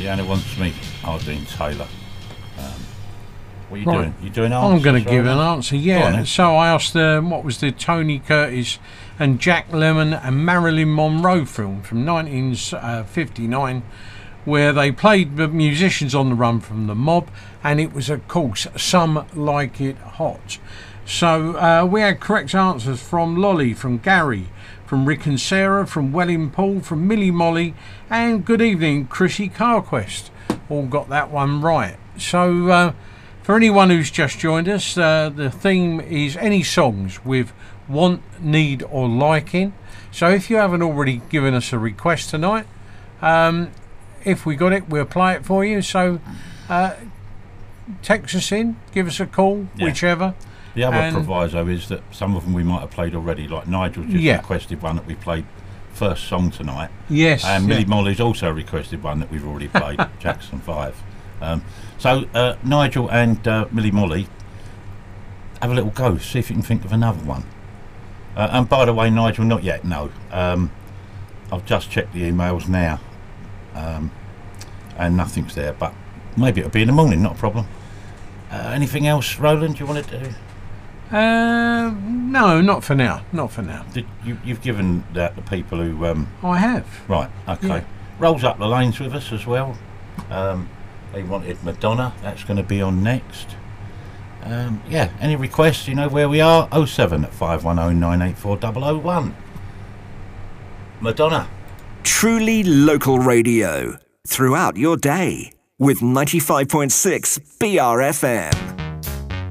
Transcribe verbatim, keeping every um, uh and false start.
Leanna wants me. Ardeen Taylor. Um, what are you Right. doing? You doing answers? I'm going to give right an now? answer, Go on, yeah. then. So I asked um, what was the Tony Curtis and Jack Lemmon and Marilyn Monroe film from nineteen fifty-nine, where they played the musicians on the run from the mob, and it was, of course, Some Like It Hot. So uh, we had correct answers from Lolly, from Gary, from Rick and Sarah, from Welling Paul, from Millie Molly, and good evening, Chrissy Carquest. All got that one right. So uh, for anyone who's just joined us, uh, the theme is any songs with want, need or liking. So if you haven't already given us a request tonight, um, if we got it, we'll play it for you. So uh, text us in, give us a call, Yeah. whichever. The other And- proviso is that some of them we might have played already, like Nigel just Yeah. requested one that we played first song tonight. Yes. And yeah. Millie Molly's also requested one that we've already played, Jackson five. Um, so uh, Nigel and uh, Millie Molly, have a little go, see if you can think of another one. Uh, and by the way, Nigel, not yet, no. Um, I've just checked the emails now, um, and nothing's there, but maybe it'll be in the morning, not a problem. Uh, anything else, Roland, you want to do? Uh, no, not for now. Not for now. Did you, you've given that to people who... Um, I have. right, okay. Yeah. Rolls Up the Lanes with us as well. Um, they wanted Madonna, that's going to be on next. Um, yeah, any requests, you know where we are, oh seven at five one oh nine eight four oh oh one. Madonna. Truly local radio throughout your day with ninety-five point six B R F M.